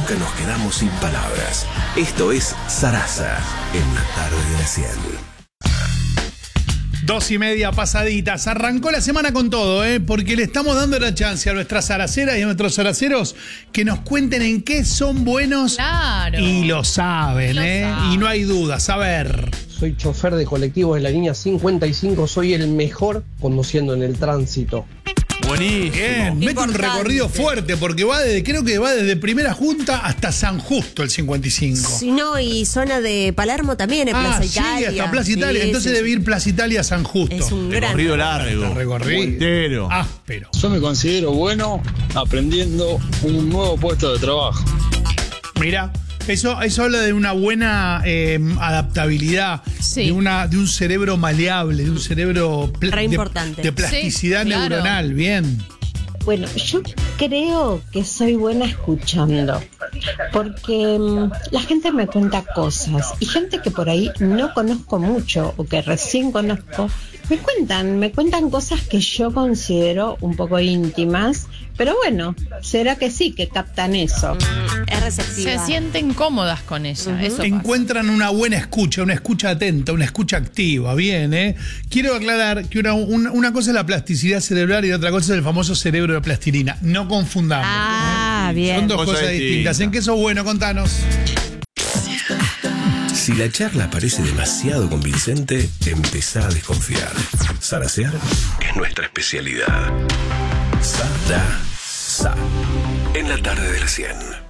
nunca nos quedamos sin palabras. Esto es Sarasa, en la tarde de la 100. 2:30 pasaditas. Arrancó la semana con todo, porque le estamos dando la chance a nuestras zaraceras y a nuestros zaraceros que nos cuenten en qué son buenos. Claro. Y lo saben, saben. Y no hay dudas. A ver. Soy chofer de colectivos de la línea 55, soy el mejor conduciendo en el tránsito. Buenísimo. Bien, mete un recorrido fuerte porque creo que va desde Primera Junta hasta San Justo el 55. Sí, no, y zona de Palermo también, en Plaza Italia. Sí, hasta Plaza Italia. Sí, Entonces sí, debe ir Plaza Italia a San Justo. Es un gran Recorrido largo. Recorrido entero. áspero. Yo me considero bueno aprendiendo un nuevo puesto de trabajo. Mira, eso habla de una buena adaptabilidad, Sí. de un cerebro maleable, de un cerebro Re importante. de plasticidad Sí, claro. neuronal. Bien. Bueno, yo creo que soy buena escuchando, porque la gente me cuenta cosas y gente que por ahí no conozco mucho o que recién conozco, me cuentan cosas que yo considero un poco íntimas, pero bueno, será que sí, que captan eso. Es receptiva. Se sienten cómodas con ella. Eso pasa. Encuentran una buena escucha, una escucha atenta, una escucha activa. Bien, Quiero aclarar que una cosa es la plasticidad cerebral y otra cosa es el famoso cerebro de plastilina. No confundamos. Ah, bien. Son dos Cosa cosas distinta. distintas. ¿En qué sos bueno? Contanos. Si la charla parece demasiado convincente, empezá a desconfiar. Zarasear es nuestra especialidad. Sarasa, en la tarde de la 100.